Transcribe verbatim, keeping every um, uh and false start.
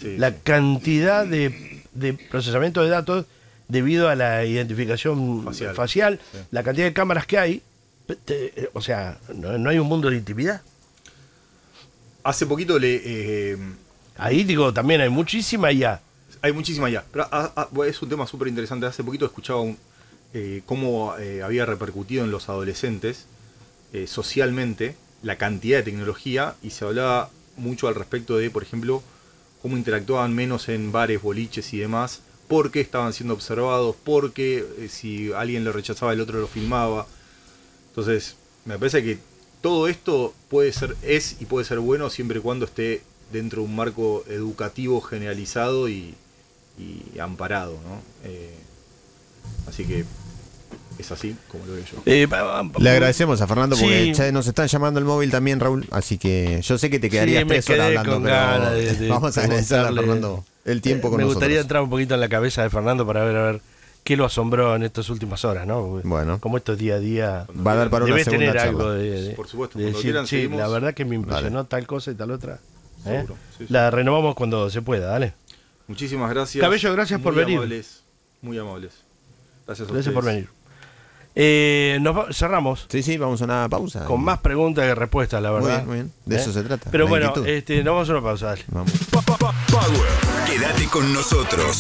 Sí, la sí. cantidad de, de procesamiento de datos debido a la identificación Facial. facial, Sí. la cantidad de cámaras que hay, te- o sea, no, no hay un mundo de intimidad. Hace poquito le... eh, Ahí digo, también hay muchísima I A. hay muchísima ya. Pero ah, ah, es un tema súper interesante. Hace poquito escuchaba un, eh, cómo eh, había repercutido en los adolescentes eh, socialmente la cantidad de tecnología, y se hablaba mucho al respecto de, por ejemplo, cómo interactuaban menos en bares, boliches y demás, porque estaban siendo observados, porque eh, si alguien lo rechazaba el otro lo filmaba. Entonces, me parece que todo esto puede ser, es y puede ser bueno siempre y cuando esté dentro de un marco educativo generalizado y, y amparado, ¿no? Eh, así que es así como lo veo yo. Eh, pa- pa- Le agradecemos a Fernando porque Sí. ya nos están llamando el móvil también, Raúl. Así que yo sé que te quedarías Sí, me tres horas quedé hablando, con pero ganas de- de vamos a agradecerle a preguntarle. Fernando el tiempo con Me nosotros. gustaría entrar un poquito en la cabeza de Fernando para ver a ver qué lo asombró en estas últimas horas, ¿no? Porque Bueno. como estos día a día Va a dar para una debes segunda tener charla. algo de, de- Por supuesto, de cuando decir, quieran sí, seguimos. la verdad que me impresionó tal cosa y tal otra. ¿eh? Seguro, sí, sí. La renovamos cuando se pueda, dale. Muchísimas gracias. Cabello, gracias por Muy venir. amables, muy amables. Gracias a Gracias ustedes. por venir. Eh, nos va- cerramos Sí, sí, vamos a una pausa. con Y- más preguntas que respuestas, la Muy verdad. bien, muy bien. De ¿Eh? eso se trata. Pero la bueno, inquietud. este, nos vamos a una pausa, dale. Vamos. Power. Quédate con nosotros.